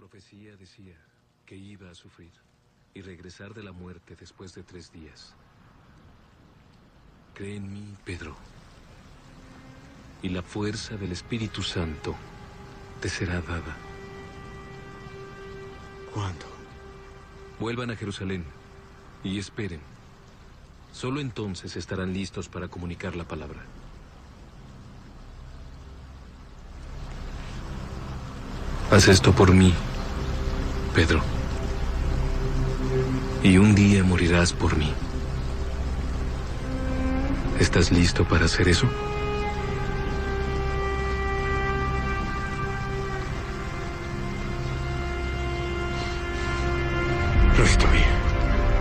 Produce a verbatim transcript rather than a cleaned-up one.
profecía decía que iba a sufrir y regresar de la muerte después de tres días. Cree en mí, Pedro, y la fuerza del Espíritu Santo te será dada. ¿Cuándo? Vuelvan a Jerusalén y esperen. Solo entonces estarán listos para comunicar la palabra. Haz esto por mí, Pedro, y un día morirás por mí. ¿Estás listo para hacer eso?